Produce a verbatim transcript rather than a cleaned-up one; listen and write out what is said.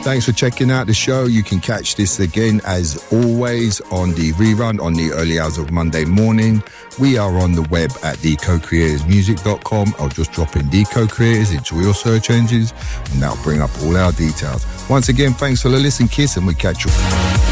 Thanks for checking out the show. You can catch this again, as always, on the rerun on the early hours of Monday morning. We are on the web at the co creators music dot com. I'll just drop in the Co-Creators into your search engines, and that'll bring up all our details. Once again, thanks for the listen, Kiss, and we catch you.